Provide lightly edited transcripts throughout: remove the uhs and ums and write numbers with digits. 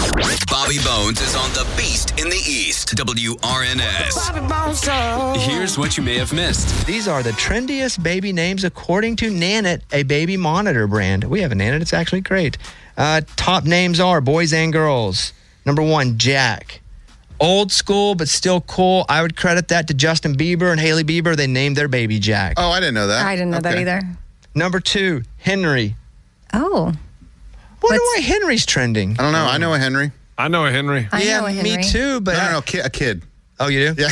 Bobby Bones is on the Beast in the East. WRNS. Bobby Bones Show. Here's what you may have missed. These are the trendiest baby names according to Nanit, a baby monitor brand. We have a Nanit. It's actually great. Top names are boys and girls. Number 1, Jack. Old school, but still cool. I would credit that to Justin Bieber and Hailey Bieber. They named their baby Jack. Oh, I didn't know that. I didn't know that either. Number 2, Henry. Oh. Wonder why Henry's trending. I don't know. I know a Henry. I know a Henry. I know a Henry. Me too, but... No, a kid. Oh, you do? Yeah.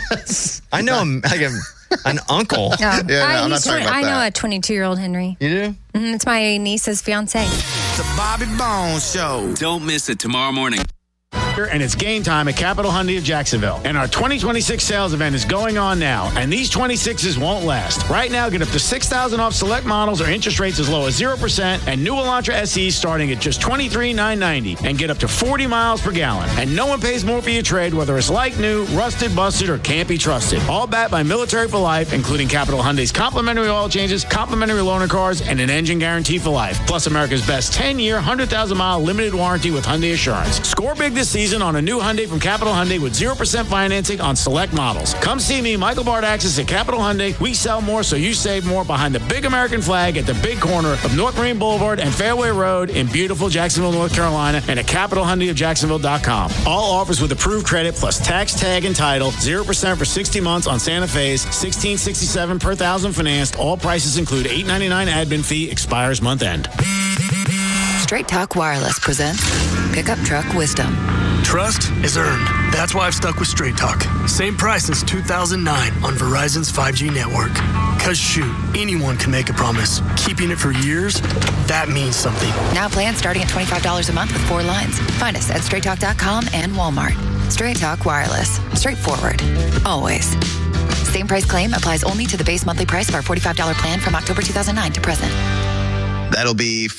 I know him like an uncle. No. I'm not talking about I know that. a 22-year-old Henry. You do? It's my niece's fiance. The Bobby Bones Show. Don't miss it tomorrow morning. And it's game time at Capital Hyundai of Jacksonville. And our 2026 sales event is going on now. And these 26s won't last. Right now, get up to $6,000 off select models or interest rates as low as 0% and new Elantra SEs starting at just $23,990 and get up to 40 miles per gallon. And no one pays more for your trade, whether it's like new, rusted, busted, or can't be trusted. All backed by Military for Life, including Capital Hyundai's complimentary oil changes, complimentary loaner cars, and an engine guarantee for life. Plus America's best 10-year, 100,000-mile limited warranty with Hyundai Assurance. Score big this season on a new Hyundai from Capital Hyundai with 0% financing on select models. Come see me, Michael Bardaxis at Capital Hyundai. We sell more so you save more behind the big American flag at the big corner of North Marine Boulevard and Fairway Road in beautiful Jacksonville, North Carolina, and at CapitalHyundaiofJacksonville.com. All offers with approved credit plus tax, tag, and title. 0% for 60 months on Santa Fe's. $1,667 per thousand financed. All prices include $8.99 admin fee. Expires month end. Straight Talk Wireless presents Pickup Truck Wisdom. Trust is earned. That's why I've stuck with Straight Talk. Same price since 2009 on Verizon's 5G network. Cause shoot, anyone can make a promise. Keeping it for years, that means something. Now plans starting at $25 a month with 4 lines. Find us at straighttalk.com and Walmart. Straight Talk Wireless. Straightforward. Always. Same price claim applies only to the base monthly price of our $45 plan from October 2009 to present. That'll be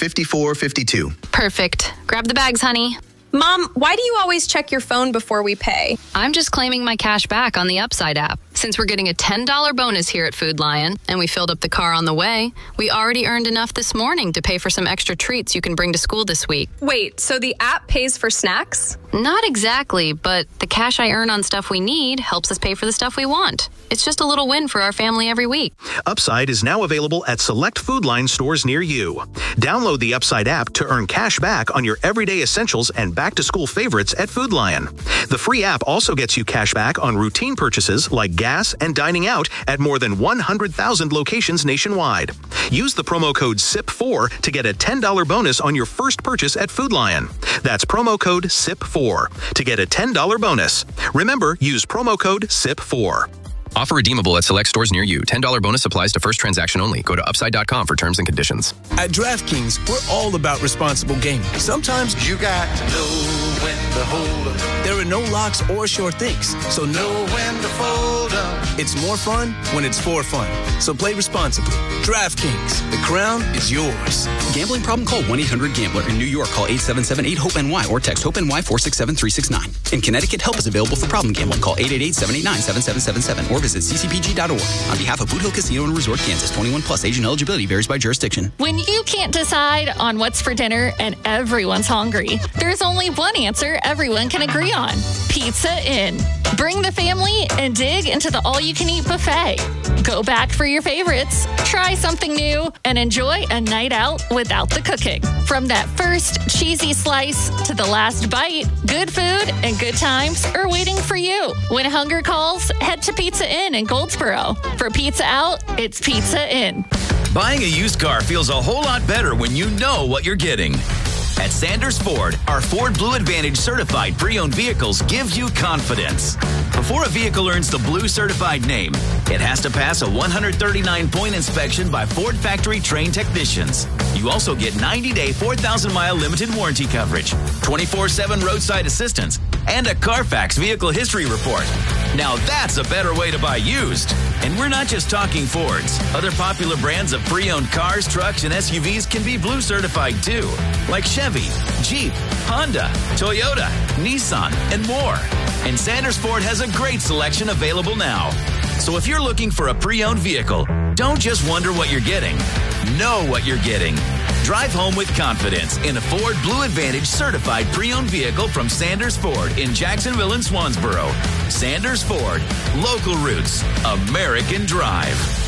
$54.52. Perfect. Grab the bags, honey. Mom, why do you always check your phone before we pay? I'm just claiming my cash back on the Upside app. Since we're getting a $10 bonus here at Food Lion, and we filled up the car on the way, we already earned enough this morning to pay for some extra treats you can bring to school this week. Wait, so the app pays for snacks? Not exactly, but the cash I earn on stuff we need helps us pay for the stuff we want. It's just a little win for our family every week. Upside is now available at select Food Lion stores near you. Download the Upside app to earn cash back on your everyday essentials and back-to-school favorites at Food Lion. The free app also gets you cash back on routine purchases like gas and dining out at more than 100,000 locations nationwide. Use the promo code SIP4 to get a $10 bonus on your first purchase at Food Lion. That's promo code SIP4 to get a $10 bonus. Remember, use promo code SIP4. Offer redeemable at select stores near you. $10 bonus applies to first transaction only. Go to Upside.com for terms and conditions. At DraftKings, we're all about responsible gaming. Sometimes You got to know when to hold up. there are no locks or sure things, so Know when to fold up. it's more fun when it's for fun. So play responsibly. DraftKings, the crown is yours. Gambling problem? Call 1-800-GAMBLER. In New York, call 877-8-HOPE-NY or text HOPE-NY 467-369. In Connecticut, help is available for problem gambling. Call 888-789-7777 or visit ccpg.org. On behalf of Boot Hill Casino and Resort, Kansas, 21 plus, age and eligibility varies by jurisdiction. When you can't decide on what's for dinner and everyone's hungry, there's only one answer everyone can agree on: Pizza Inn. Bring the family and dig into the all-you-can-eat buffet. Go back for your favorites, try something new, and enjoy a night out without the cooking. From that first cheesy slice to the last bite, good food and good times are waiting for you. When hunger calls, head to Pizza Inn in Goldsboro. For Pizza Out, it's Pizza Inn. Buying a used car feels a whole lot better when you know what you're getting. At Sanders Ford, our Ford Blue Advantage certified pre-owned vehicles give you confidence. Before a vehicle earns the Blue certified name, it has to pass a 139-point inspection by Ford factory trained technicians. You also get 90-day, 4,000-mile limited warranty coverage, 24/7 roadside assistance, and a Carfax vehicle history report. Now that's a better way to buy used. And we're not just talking Fords. Other popular brands of pre-owned cars, trucks, and SUVs can be Blue certified too, like Chevy, Jeep, Honda, Toyota, Nissan, and more. And Sanders Ford has a great selection available now. So if you're looking for a pre-owned vehicle, don't just wonder what you're getting. Know what you're getting. Drive home with confidence in a Ford Blue Advantage certified pre-owned vehicle from Sanders Ford in Jacksonville and Swansboro. Sanders Ford, local roots, American drive.